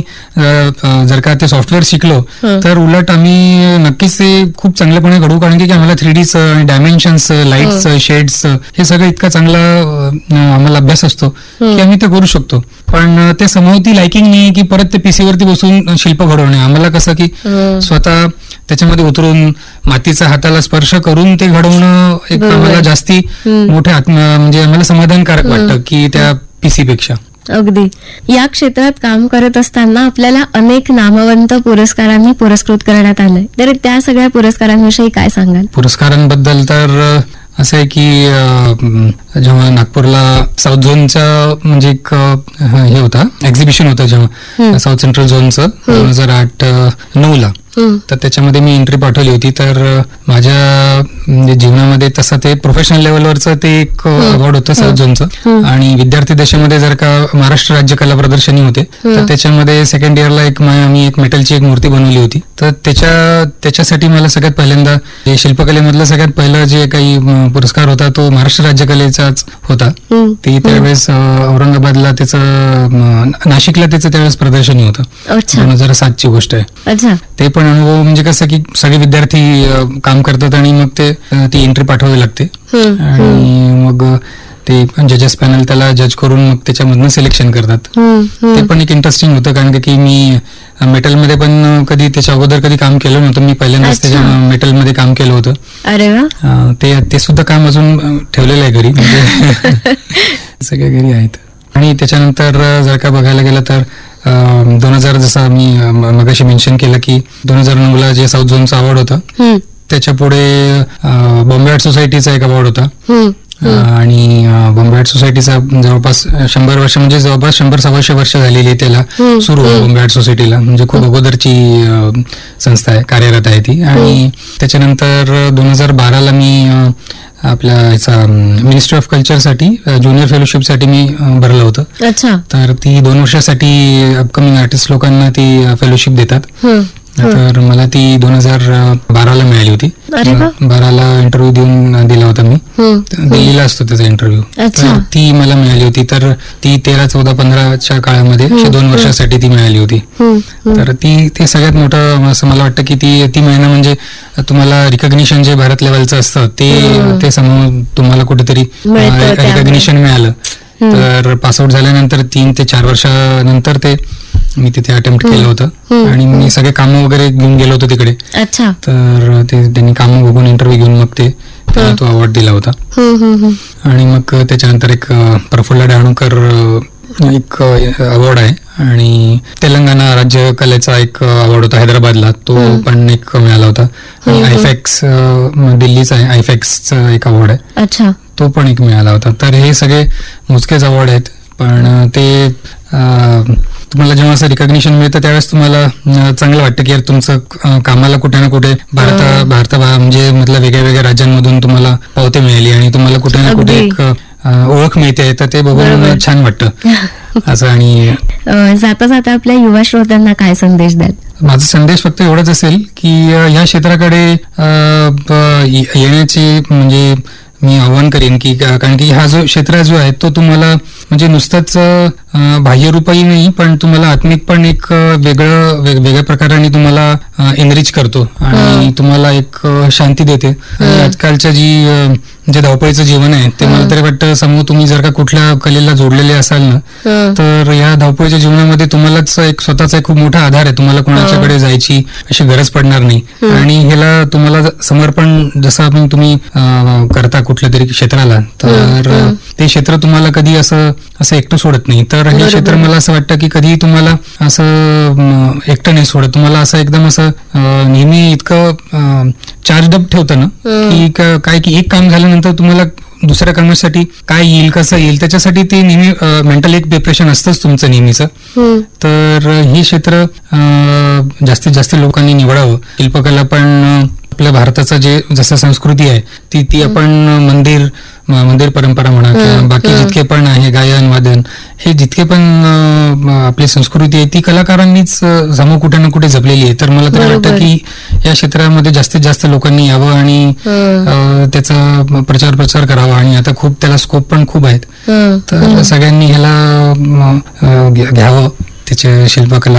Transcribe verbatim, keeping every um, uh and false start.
अ, अ, जर का ते सॉफ्टवेअर शिकलो तर उलट आम्ही नक्कीच ते खूप चांगल्यापणे घडवू, कारण की आम्हाला three D dimensions, lights, shades हे सगळं इतका चांगला अ, आम्हाला अभ्यास असतो की आम्ही ते करू शकतो. पण ते समोर लायकिंग नाही की परत ते पीसी वरती बसून शिल्प घडवणे. आम्हाला कसं की स्वतः त्याच्यामध्ये उतरून मातीचा हाताला स्पर्श करून ते घडवणं एक आम्हाला जास्ती मोठे आत्म म्हणजे आम्हाला समाधानकारक वाटतं की त्या पीसी पेक्षा. अगदी. या क्षेत्रात काम करत असताना आपल्याला अनेक नामवंत पुरस्कारांनी पुरस्कृत करण्यात आलंय, तर त्या सगळ्या पुरस्कारांविषयी काय सांगाल? पुरस्कारांबद्दल तर असं आहे की जेव्हा नागपूरला साऊथ झोनचं म्हणजे एक हे होता, एक्झिबिशन होतं जेव्हा साऊथ सेंट्रल झोनचं दोन हजार आठ नऊ ला, तर त्याच्यामध्ये मी एंट्री पाठवली होती. तर माझ्या जीवनामध्ये तसं ते प्रोफेशनल लेवलवरचं ते एक अवॉर्ड होतं साऊथ झोनचं. आणि विद्यार्थी देशामध्ये जर का महाराष्ट्र राज्य कला प्रदर्शनी होते तर त्याच्यामध्ये सेकंड इयरला एक मी एक मेटलची एक मूर्ती बनवली होती. तर त्याच्या त्याच्यासाठी मला सगळ्यात पहिल्यांदा जे शिल्पकलेमधलं सगळ्यात पहिलं जे काही पुरस्कार होता तो महाराष्ट्र राज्य कलेचाच होता. ते त्यावेळेस औरंगाबादला त्याचं, नाशिकला त्याचं त्यावेळेस प्रदर्शनी होतं. दोन हजार सातची गोष्ट आहे. ते पण अनुभव म्हणजे कसं की सगळे विद्यार्थी काम करतात आणि मग ते ती एंट्री पाठवावी लागते आणि मग ते जजेस पॅनल त्याला जज करून मग त्याच्यामधनं सिलेक्शन करतात. ते पण एक इंटरेस्टिंग होतं, कारण की मी मेटलमध्ये पण कधी त्याच्या अगोदर कधी काम केलं नव्हतं. मी पहिल्यांदाच त्याच्या मेटलमध्ये काम केलं होतं. अरे वा. ते ते सुद्धा काम अजून ठेवलेलं आहे घरी, म्हणजे सगळे घरी आहेत. आणि त्याच्यानंतर जर का बघायला गेलं तर दोन हजार जसं मी मगाशी मेन्शन केलं की दोन हजार नऊ ला जे साऊथ झोनचा अवॉर्ड होता, त्याच्या पुढे बॉम्बे आर्ट सोसायटीचा एक अवॉर्ड होता. आणि बॉम्बे आर्ट सोसायटीचा जवळपास शंभर वर्ष म्हणजे जवळपास शंभर सव्वाशे वर्ष झालेली आहे त्याला सुरू बॉम्बे आर्ट सोसायटीला, म्हणजे खूप अगोदरची संस्था आहे, कार्यरत आहे ती. आणि त्याच्यानंतर दोन हजार बाराला मी आपल्या ह्याचा मिनिस्ट्री ऑफ कल्चरसाठी ज्युनियर फेलोशिपसाठी मी भरलं होतं. तर ती दोन वर्षासाठी अपकमिंग आर्टिस्ट लोकांना ती फेलोशिप देतात. तर मला ती दोन हजार बाराला मिळाली होती. बाराला इंटरव्ह्यू देऊन दिला होता मी, दिल्लीला असतो त्याचा इंटरव्ह्यू. तर ती मला मिळाली होती. तर ती तेरा चौदा पंधराच्या काळामध्ये दोन वर्षासाठी ती मिळाली होती. तर ती ते सगळ्यात मोठं असं मला वाटतं की ती ती मिळणं म्हणजे तुम्हाला रिकॉग्निशन जे भारत लेवलचं असतं ते ते समोर तुम्हाला कुठेतरी रिकॉग्निशन मिळालं. तर पासआउट झाल्यानंतर तीन ते चार वर्षानंतर ते मी तिथे अटेम्प्ट केलं होतं आणि मी सगळे कामं वगैरे घेऊन गेलो होतो तिकडे. तर ते त्यांनी कामं बघून इंटरव्ह्यू घेऊन मग ते त्यांनी तो अवॉर्ड दिला होता. आणि मग त्याच्यानंतर एक प्रफुल्ल डहाणूकर एक अवॉर्ड आहे आणि तेलंगणा राज्य कलेचा एक अवॉर्ड होता हैदराबादला, तो पण एक मिळाला होता. आणि आयफॅक्स दिल्लीचा आहे, आयफॅक्सचा एक अवॉर्ड आहे, तो पण एक मिळाला होता. तर हे सगळे मोजकेच अवॉर्ड आहेत, पण ते तुम्हाला जेव्हा असं रिकॉग्निशन मिळतं त्यावेळेस तुम्हाला चांगलं वाटतं की यार तुमचं कामाला कुठे ना कुठे भारता भारता म्हणजे मधल्या वेगळ्या वेगळ्या राज्यांमधून तुम्हाला पावते मिळाली आणि तुम्हाला कुठे ना कुठे एक ओळख मिळते, तर ते बघून छान वाटतं असं. आणि जाता जाता आपल्या युवा श्रोत्यांना काय संदेश द्याल? माझा संदेश फक्त एवढाच असेल की या क्षेत्राकडे येण्याची म्हणजे मी आव्हान करेन की, कारण की हा जो क्षेत्र जो आहे तो तुम्हाला म्हणजे नुसतंच बाह्यरूपही नाही पण तुम्हाला आत्मिक पण एक वेगळं वेगवेगळ्या प्रकाराने तुम्हाला एनरिच करतो आणि तुम्हाला एक शांती देते. आणि आजकालच्या जी जे धावपळीचं जीवन आहे ते मला तरी वाटतं समोर तुम्ही जर का कुठल्या कलेला जोडलेले असाल ना तर या धावपळीच्या जीवनामध्ये तुम्हालाच एक स्वतःचा एक खूप मोठा आधार आहे. तुम्हाला कोणाच्याकडे जायची अशी गरज पडणार नाही आणि ह्याला तुम्हाला समर्पण जसं आपण तुम्ही करता कुठल्या तरी क्षेत्राला, तर ते क्षेत्र तुम्हाला कधी असं असं एकटं सोडत नाही. तर हे क्षेत्र मला असं वाटतं की कधी तुम्हाला असं एकटं नाही सोडत, तुम्हाला असं एकदम असं नेहमी इतकं चार्ज अप ठेवतं ना की काय की एक काम झाल्यानंतर तुम्हाला दुसऱ्या कामासाठी काय येईल कसं येईल त्याच्यासाठी ते नेहमी मेंटल एक डिप्रेशन असतंच तुमचं नेहमीचं. तर हे क्षेत्र जास्तीत जास्त लोकांनी निवडावं. शिल्पकला पण आपल्या भारताचं जे जसं संस्कृती आहे ती ती आपण मंदिर मंदिर परंपरा म्हणा किंवा बाकी जितके पण आहे गायन वादन हे जितके पण आपली संस्कृती आहे ती कलाकारांनीच समोर कुठे ना कुठे जपलेली आहे. तर मला तर वाटतं की या क्षेत्रामध्ये जास्तीत जास्त लोकांनी यावं आणि त्याचा प्रचार प्रसार करावा आणि आता खूप त्याला स्कोप पण खूप आहेत. तर सगळ्यांनी ह्याला घ्यावं त्याचे शिल्पकला